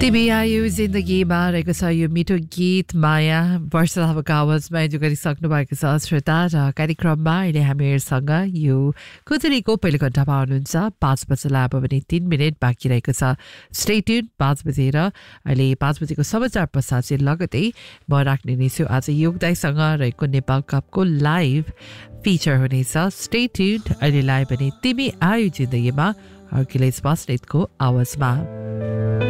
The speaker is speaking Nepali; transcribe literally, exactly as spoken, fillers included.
तिमी आयु जिन्दगीमा रहेको छ यो मिठो गीत माया वर्ष थापाको आवाजमा एन्जोय गरिसक्नु भएको छ श्रोता र कार्यक्रममा अहिले हामीहरूसँग यो कुतुरीको पहिलो घण्टामा हुनुहुन्छ पाँच बजेला अब भने तीन मिनट बाँकी रहेको छ स्टे ट्युन पाँच बजेर अहिले पाँच बजेको समाचार पश्चात लगतै म राख्ने नै छु आज योगदाईसँग रहेको नेपाल कपको लाइभ फिचर हुनेछ स्टे ट्युन अहिले लाइभ भने तिमी आयु जिन्दगीमा अर्किलेस बस्नेतको आवाजमा